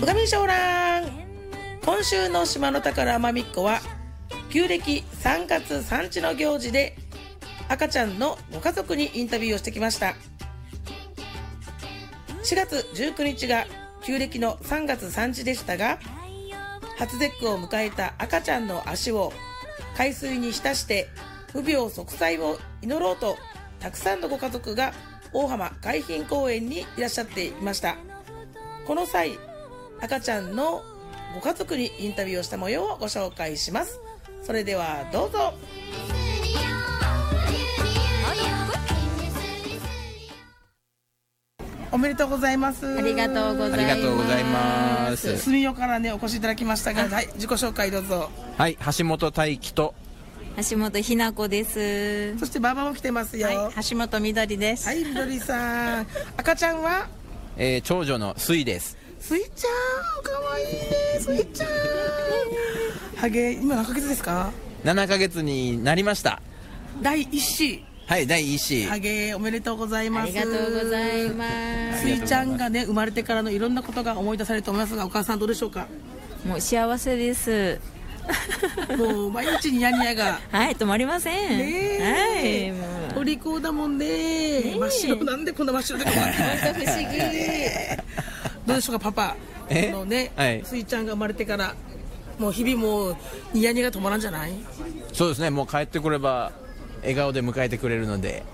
うがみしょうらん。今週の島の宝まみっこは旧暦3月産地の行事で赤ちゃんのご家族にインタビューをしてきました。4月19日が旧暦の3月産地でしたが、初節句を迎えた赤ちゃんの足を海水に浸して無病息災を祈ろうと、たくさんのご家族が大浜海浜公園にいらっしゃっていました。この際、赤ちゃんのご家族にインタビューをした模様をご紹介します。それではどうぞ。おめでとうございます。 ありがとうございます。 住代からねお越しいただきましたが、はい、自己紹介どうぞ。 はい、橋本大輝と橋本ひな子です。 そしてババも来てますよ。 はい、橋本みどりです。 はい、みどりさん。赤ちゃんは、 長女のすいです。 すいちゃん、かわいいね、すいちゃん。ハゲ、今何ヶ月ですか ？7ヶ月になりました。 第一子。 はい、第一子。 ハゲ、おめでとうございます。 ありがとうございます。 すいちゃんがね、生まれてからのいろんなことが思い出されると思いますが、お母さんどうでしょうか？ もう幸せです。 もう毎日ニヤニヤがはい止まりません。 ね、 はい、もうお利口だもんね。真っ白、なんでこんな真っ白で困って本当不思議。 どうでしょうか、パパのね、 はい、 すいちゃんが生まれてからもう日々もうニヤニヤが止まらんじゃない？ そうですね、もう帰ってくれば笑顔で迎えてくれるので、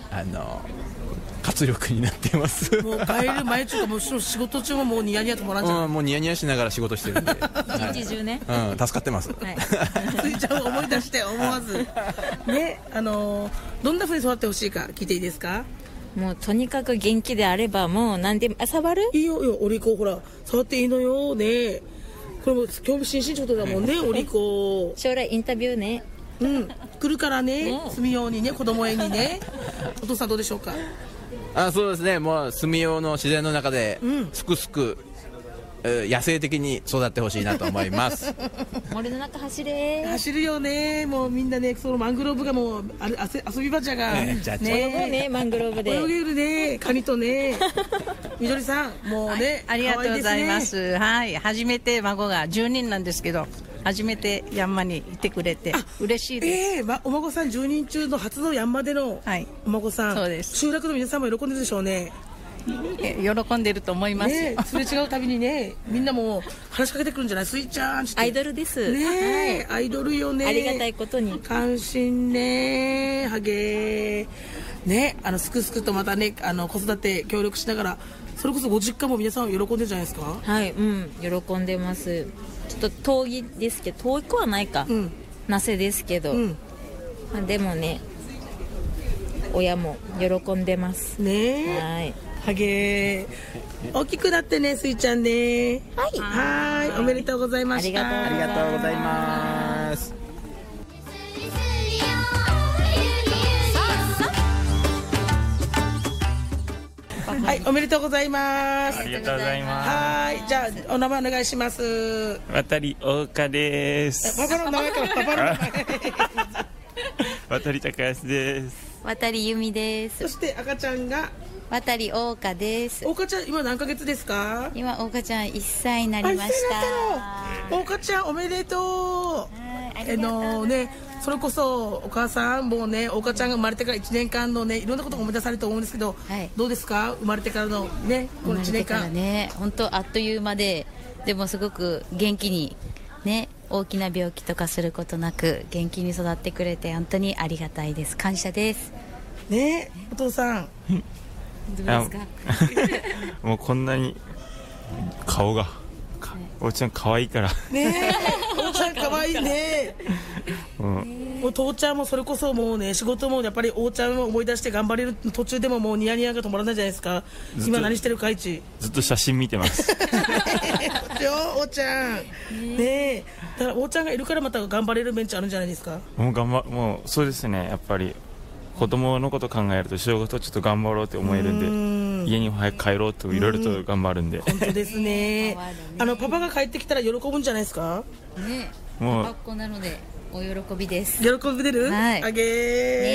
活力になっています。 もう帰る前とかもう仕事中ももうニヤニヤ止まらんじゃない？ もうニヤニヤしながら仕事してるんで一日中ね、 助かってます。 はい、 すいちゃんを思い出して思わずね、どんな風に育ってほしいか聞いていいですか？ もうとにかく元気であればもう何でも触る？ いいよ、お利口、ほら触っていいのよね。これも興味津々ってことだもんね、お利口。 将来インタビューね。 うん、来るからね、住みようにね、子供園にね。お父さんどうでしょうか？ そうですね、もう住用の自然の中で、すくすく、野生的に育ってほしいなと思います。 森の中走るよね。もうみんなね、そのマングローブがもう遊び場じゃが、 泳ぐね、マングローブで泳げるね、カニとね。みどりさん、もうね、 ありがとうございます。はい、初めて孫が10人なんですけど、初めてヤンマにいてくれて嬉しいです。 お孫さん10人中の初のヤンマでのお孫さん、 そうです。 集落の皆さんも喜んでるでしょうね。 喜んでると思いますよ。 すれ違うたびにね、みんなも話しかけてくるんじゃない？すいちゃんって。 アイドルですね、アイドルよね。 ありがたいことに関心ね、ハゲね、すくすくとまたね、子育て協力しながら、それこそご実家も皆さん喜んでるじゃないですか？ はい、喜んでます。ちょっと遠いですけど、遠くはないか、なせですけど、でもね、親も喜んでますね。 はい、 ハゲ大きくなってね、すいちゃんね。はい、おめでとうございました。 ありがとうございます。 はい、おめでとうございます。 ありがとうございます。 はい、じゃあお名前お願いします。 渡り大花です。 パパの名前からパパの名前。 渡り高安です。 渡り由美です。 そして赤ちゃんが渡り大花です。 大花ちゃん今何ヶ月ですか？ 今大花ちゃん1歳になりました。 大花ちゃんおめでとう。ね、それこそお母さんもね、大花ちゃんが生まれてから1年間のね、いろんなことが思い出されると思うんですけど、どうですか？生まれてからのね、この1年間ね、本当あっという間で、でもすごく元気にね、大きな病気とかすることなく元気に育ってくれて本当にありがたいです。感謝ですね。お父さんどうですか？ もうこんなに顔がおうちゃん可愛いからね。おうちゃん可愛いね。もう父ちゃんもそれこそもうね、仕事もやっぱりおうちゃんを思い出して頑張れる途中でももうニヤニヤが止まらないじゃないですか。今何してるかいちずっと写真見てます。 おうちゃんね。だからおうちゃんがいるからまた頑張れるベンチあるんじゃないですか？ もうそうですね。やっぱり子供のこと考えると仕事ちょっと頑張ろうって思えるんで、家に早く帰ろうといろいろと頑張るんで。 本当ですね。パパが帰ってきたら喜ぶんじゃないですか？ ね、 もう学校なのでお喜びです。 喜んでる？ はい。 あげー。